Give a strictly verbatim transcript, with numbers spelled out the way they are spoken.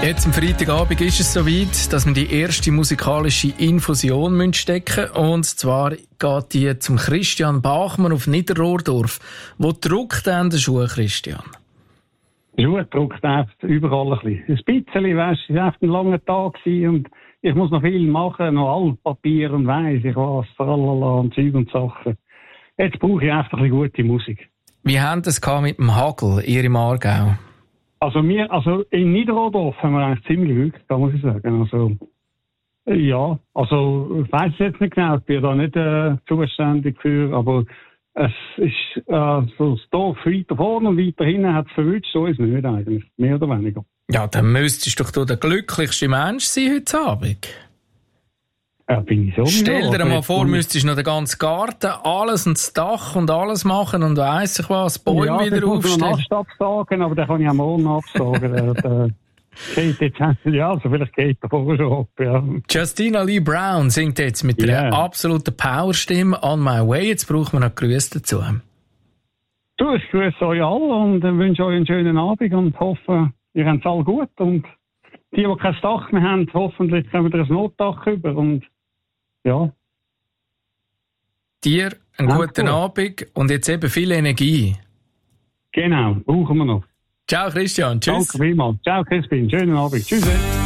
Jetzt am Freitagabend ist es soweit, dass wir die erste musikalische Infusion stecken müssen. Und zwar geht die zum Christian Bachmann auf Niederrohrdorf. Wo drückt denn der Schuh, Christian? Der Schuh drückt einfach überall ein bisschen. Ein bisschen, weißt du, es war einfach ein langer Tag und ich muss noch viel machen, noch Altpapier und weiss ich was, tralala und Zeug und Sachen. Jetzt brauche ich einfach ein bisschen gute Musik. Wie haben das mit dem Hagel, ihr im Aargau? Also wir, also in Niederrohrdorf haben wir eigentlich ziemlich Glück, da muss ich sagen. Also, ja, also ich weiss es jetzt nicht genau, ich bin da nicht äh, zuständig für, aber es ist äh, so das Dorf weiter vorne und weiter hinten hat es verwünscht, so ist es nicht eigentlich, mehr oder weniger. Ja, dann müsstest doch du der glücklichste Mensch sein heute Abend. Ja, bin ich so. Stell dir mal vor, müsstest du noch den ganzen Garten, alles und das Dach und alles machen und weiss ich was, Bäume ja, wieder aufstellen. Ja, ich muss absagen, aber den kann ich am morgen absagen. der, der geht jetzt, ja, also vielleicht geht er vorher schon ab, ja. Justina Lee Brown singt jetzt mit yeah. einer absoluten Powerstimme On My Way. Jetzt brauchen wir noch Grüße dazu. Du, ich grüße euch alle und wünsche euch einen schönen Abend und hoffe, ihr habt es alle gut. Und die, die kein Dach mehr haben, hoffentlich kommen wir ein Notdach über und ja. Dir einen Danke guten gut. Abend und jetzt eben viel Energie. Genau, brauchen wir noch. Ciao Christian, tschüss. Danke vielmals. Ciao Crispin, schönen Abend. Tschüss.